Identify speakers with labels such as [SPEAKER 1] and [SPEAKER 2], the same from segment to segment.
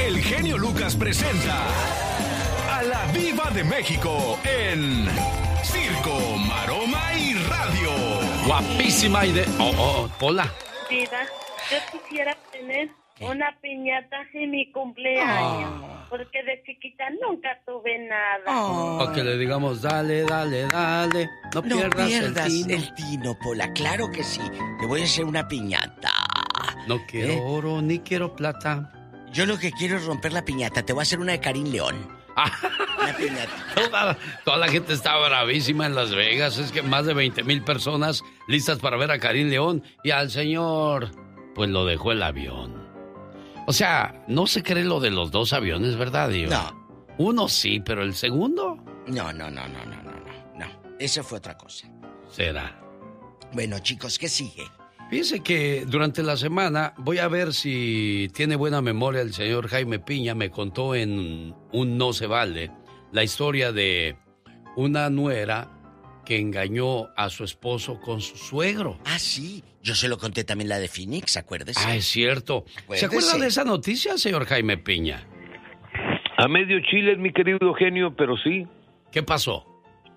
[SPEAKER 1] el genio Lucas presenta a la Diva de México en Circo, Maroma y Radio.
[SPEAKER 2] Guapísima y de... Pola.
[SPEAKER 3] Diva, yo quisiera tener una piñata en mi cumpleaños, porque de chiquita nunca tuve nada.
[SPEAKER 2] Para que le digamos, dale, no pierdas
[SPEAKER 4] el tino, Pola, claro que sí. Te voy a hacer una piñata.
[SPEAKER 2] No quiero oro ni quiero plata.
[SPEAKER 4] Yo lo que quiero es romper la piñata. Te voy a hacer una de Karim León. Una piñata.
[SPEAKER 2] Toda la gente está bravísima en Las Vegas. Es que más de 20,000 personas listas para ver a Karim León. Y al señor, pues lo dejó el avión. O sea, no se cree lo de los dos aviones, ¿verdad, Diva?
[SPEAKER 4] No.
[SPEAKER 2] Uno sí, pero el segundo...
[SPEAKER 4] No. Eso fue otra cosa.
[SPEAKER 2] ¿Será?
[SPEAKER 4] Bueno, chicos, ¿qué sigue?
[SPEAKER 2] Fíjese que durante la semana voy a ver si tiene buena memoria el señor Jaime Piña. Me contó en un No Se Vale la historia de una nuera que engañó a su esposo con su suegro.
[SPEAKER 4] Ah, sí. Yo se lo conté también la de Phoenix, acuérdese.
[SPEAKER 2] Ah, es cierto. ¿Se acuerda de esa noticia, señor Jaime Piña?
[SPEAKER 5] A medio chile, mi querido Eugenio, pero sí.
[SPEAKER 2] ¿Qué pasó?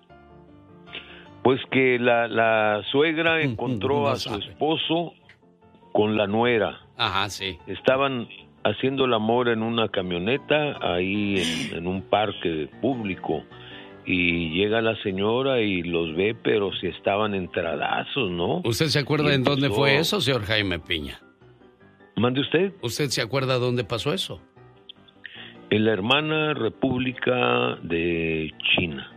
[SPEAKER 5] Pues que la suegra encontró a su esposo con la nuera.
[SPEAKER 2] Ajá, sí.
[SPEAKER 5] Estaban haciendo el amor en una camioneta ahí en un parque público. Y llega la señora y los ve, pero si estaban entradazos, ¿no?
[SPEAKER 2] ¿Usted se acuerda en dónde fue eso, señor Jaime Piña?
[SPEAKER 5] ¿Mande usted?
[SPEAKER 2] ¿Usted se acuerda dónde pasó eso?
[SPEAKER 5] En la hermana República de China.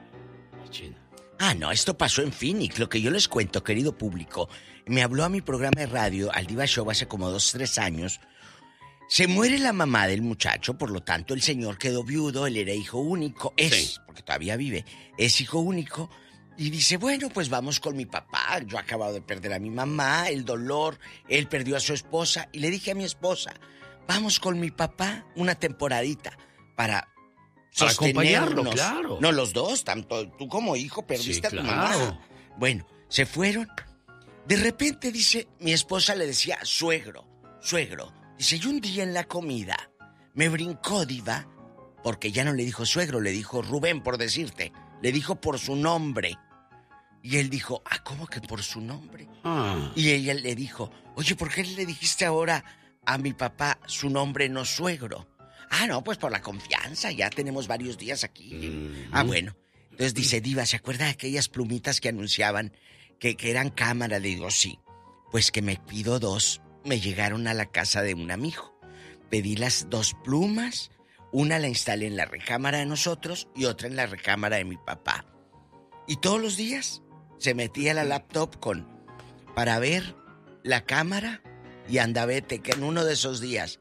[SPEAKER 4] Ah, no, esto pasó en Phoenix. Lo que yo les cuento, querido público, me habló a mi programa de radio, al Diva Show, hace como 2 o 3 años. Se muere la mamá del muchacho, por lo tanto el señor quedó viudo, él era hijo único, porque todavía vive, es hijo único, y dice, bueno, pues vamos con mi papá, yo acabo de perder a mi mamá, el dolor, él perdió a su esposa, y le dije a mi esposa, vamos con mi papá una temporadita para
[SPEAKER 2] acompañarlo, claro.
[SPEAKER 4] No, los dos, tanto tú como hijo perdiste a tu mamá. Bueno, se fueron. De repente, dice, mi esposa le decía, suegro. Dice, y un día en la comida me brincó, Diva, porque ya no le dijo suegro, le dijo Rubén, por decirte. Le dijo por su nombre. Y él dijo, ¿cómo que por su nombre? Y ella le dijo, oye, ¿por qué le dijiste ahora a mi papá su nombre, no suegro? No, pues por la confianza, ya tenemos varios días aquí. Bueno. Entonces dice, Diva, ¿se acuerda de aquellas plumitas que anunciaban que eran cámara? Le digo, sí. Pues que me pido 2. Me llegaron a la casa de un amigo. Pedí las 2 plumas. Una la instalé en la recámara de nosotros y otra en la recámara de mi papá. Y todos los días se metía a la laptop para ver la cámara y andavete, que en uno de esos días,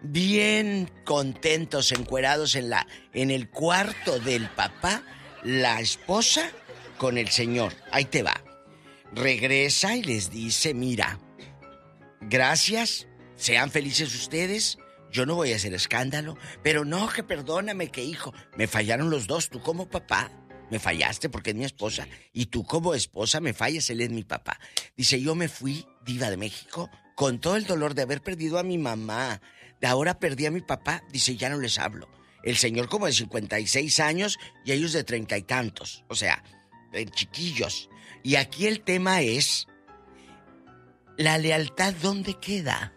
[SPEAKER 4] bien contentos, encuerados en el cuarto del papá, la esposa con el señor. Ahí te va. Regresa y les dice, mira, gracias, sean felices ustedes, yo no voy a hacer escándalo, pero no, que perdóname, que hijo, me fallaron los dos, tú como papá me fallaste porque es mi esposa, y tú como esposa me fallas, él es mi papá. Dice, yo me fui, Diva de México, con todo el dolor de haber perdido a mi mamá, de ahora perdí a mi papá, dice, ya no les hablo. El señor como de 56 años y ellos de 30 y tantos, o sea, chiquillos. Y aquí el tema es, ¿la lealtad dónde queda?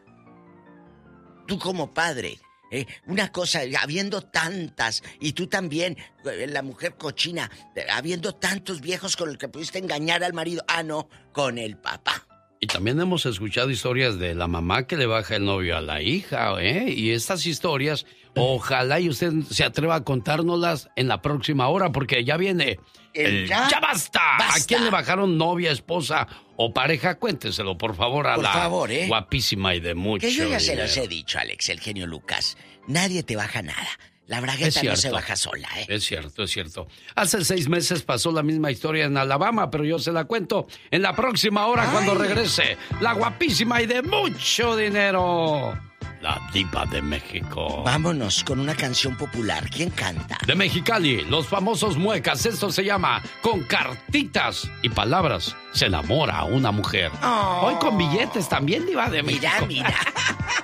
[SPEAKER 4] Tú como padre, una cosa, habiendo tantas, y tú también, la mujer cochina, habiendo tantos viejos con los que pudiste engañar al marido, no, con el papá.
[SPEAKER 2] Y también hemos escuchado historias de la mamá que le baja el novio a la hija, Y estas historias, ojalá y usted se atreva a contárnoslas en la próxima hora, porque ya viene el ¡Ya basta! ¿A quién le bajaron novia, esposa o pareja? Cuénteselo, por favor, a la guapísima y de mucho
[SPEAKER 4] Que yo ya
[SPEAKER 2] dinero.
[SPEAKER 4] se los he dicho, Alex, el genio Lucas. Nadie te baja nada. La bragueta no se baja sola,
[SPEAKER 2] Es cierto, es cierto. Hace 6 meses pasó la misma historia en Alabama, pero yo se la cuento en la próxima hora cuando regrese la guapísima y de mucho dinero, la Diva de México.
[SPEAKER 4] Vámonos con una canción popular. ¿Quién canta?
[SPEAKER 2] De Mexicali, los famosos muecas. Esto se llama Con cartitas y palabras se enamora a una mujer. Hoy con billetes también, Diva de México.
[SPEAKER 4] Mira.